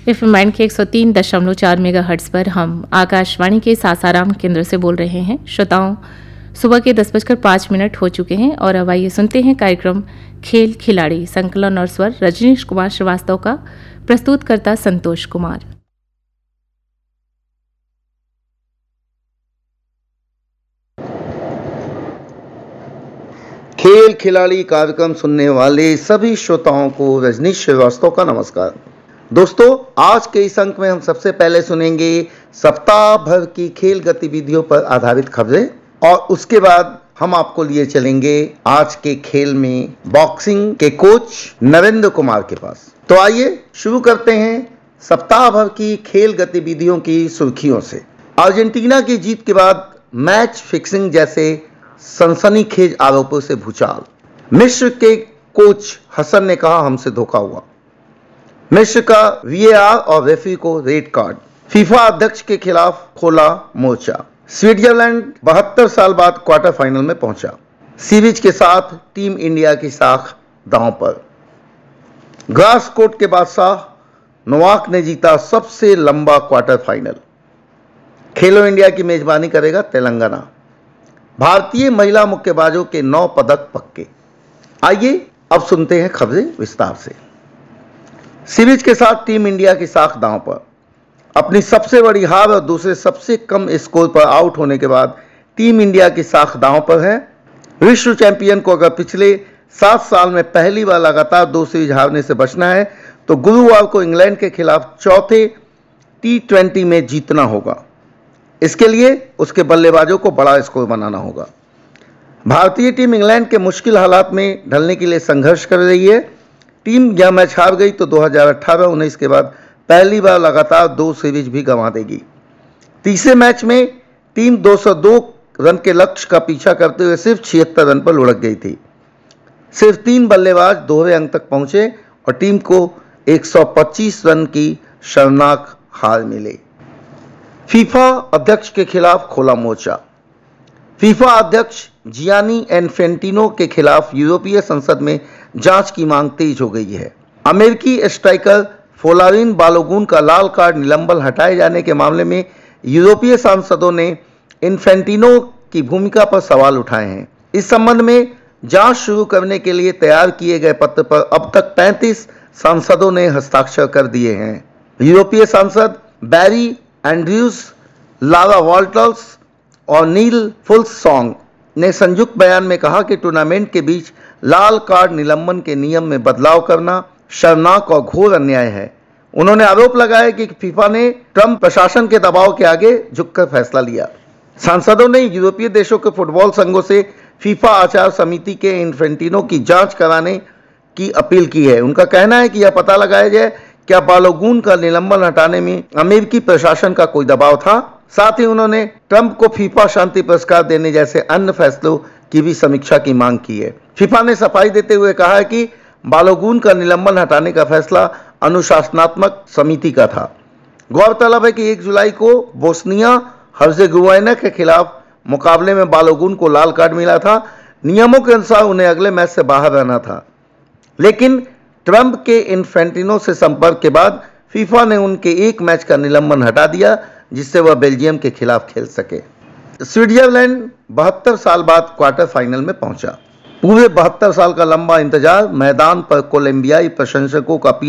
FM band के 103.4 megahertz पर हम आकाशवाणी के सासाराम केंद्र से बोल रहे हैं। श्रोताओं, सुबह के 10:05 हो चुके हैं और अब आइए सुनते हैं कार्यक्रम खेल खिलाड़ी। संकलन और स्वर रजनीश कुमार श्रीवास्तव का, प्रस्तुतकर्ता संतोष कुमार। खेल खिलाड़ी कार्यक्रम सुनने वाले सभी श्रोताओं को रजनीश श्रीवास्तव का नमस्कार। दोस्तों, आज के इस अंक में हम सबसे पहले सुनेंगे सप्ताह भर की खेल गतिविधियों पर आधारित खबरें और उसके बाद हम आपको लिए चलेंगे आज के खेल में बॉक्सिंग के कोच नरेंद्र कुमार के पास। तो आइए शुरू करते हैं सप्ताह भर की खेल गतिविधियों की सुर्खियों से। अर्जेंटीना की जीत के बाद मैच फिक्सिंग जैसे सनसनीखेज आरोपों से भूचाल। मिस्र के कोच हसन ने कहा, हमसे धोखा हुआ। मिस्र का वीएआर और रेफरी को रेड कार्ड। फीफा अध्यक्ष के खिलाफ खोला मोर्चा। स्विट्जरलैंड 72 साल बाद क्वार्टर फाइनल में पहुंचा। सीरीज के साथ टीम इंडिया की साख दांव पर। ग्रास कोर्ट के बादशाह नोवाक ने जीता सबसे लंबा क्वार्टर फाइनल। खेलो इंडिया की मेजबानी करेगा तेलंगाना। भारतीय महिला मुक्केबाजों के 9 पदक पक्के। आइए अब सुनते हैं खबरें विस्तार से। सीरीज के साथ टीम इंडिया की साख दांव पर। अपनी सबसे बड़ी हार और दूसरे सबसे कम स्कोर पर आउट होने के बाद टीम इंडिया की साख दांव पर है। विश्व चैंपियन को अगर पिछले 7 साल में पहली बार लगातार 2 सीरीज हारने से बचना है तो गुरुवार को इंग्लैंड के खिलाफ चौथे T20 में जीतना होगा। इसके लिए उसके बल्लेबाजों को बड़ा स्कोर बनाना होगा। भारतीय टीम इंग्लैंड के मुश्किल हालात में ढलने के लिए संघर्ष कर रही है। टीम यह मैच हार गई तो 2018-19 के बाद पहली बार लगातार 2 सीरीज भी गंवा देगी। तीसरे मैच में टीम 202 रन के लक्ष्य का पीछा करते हुए सिर्फ 76 रन पर लुढ़क गई थी। सिर्फ 3 बल्लेबाज दोहरे अंक तक पहुंचे और टीम को 125 रन की शर्मनाक हार मिली। फीफा अध्यक्ष के खिलाफ खोला मोर्चा। फीफा अध्यक्ष जियानी इन्फेंटिनो के खिलाफ यूरोपीय संसद में जांच की मांग तेज हो गई है। अमेरिकी स्ट्राइकर फ्लोरिन बालोगुन का लाल कार्ड निलंबन हटाए जाने के मामले में यूरोपीय सांसदों ने इन्फेंटिनो की भूमिका पर सवाल उठाए हैं। इस संबंध में जांच शुरू करने के लिए तैयार किए गए पत्र पर अब तक 35 सांसदों ने हस्ताक्षर कर दिए हैं। यूरोपीय सांसद बैरी एंड्रयूज, लारा वॉल्टर्स और नील फुलसॉन्ग ने संयुक्त बयान में कहा कि टूर्नामेंट के बीच लाल कार्ड निलंबन के नियम में बदलाव करना शर्मनाक और घोर अन्याय है। उन्होंने आरोप लगाया कि फीफा ने ट्रंप प्रशासन के दबाव के आगे झुककर फैसला लिया। सांसदों ने यूरोपीय देशों के फुटबॉल संघों से फीफा आचार समिति के इन्फेंटिनो की जांच कराने की अपील की है। उनका कहना है कि यह पता लगाया जाए क्या बालोगुन का निलंबन हटाने में अमेरिकी प्रशासन का कोई दबाव था। साथ ही उन्होंने ट्रंप को फीफा शांति पुरस्कार देने जैसे अन्य फैसलों की भी समीक्षा की मांग की है। फीफा ने सफाई देते हुए कहा है कि बालोगुन का निलंबन हटाने का फैसला अनुशासनात्मक समिति का था। गौरतलब है कि 1 जुलाई को बोस्निया हर्जेगोविना के खिलाफ मुकाबले में बालोगुन को लाल कार्ड मिला था। नियमों के अनुसार उन्हें अगले मैच से बाहर रहना था, लेकिन ट्रंप के इन्फेंटिनो से संपर्क के बाद फीफा ने उनके 1 मैच का निलंबन हटा दिया, जिससे वह बेल्जियम के खिलाफ खेल सके। स्विट्जरलैंड 72 साल बाद क्वार्टर फाइनल में पहुंचा। पूरे 72 साल का लंबा इंतजार मैदान पर कोलंबियाई प्रशंसकों का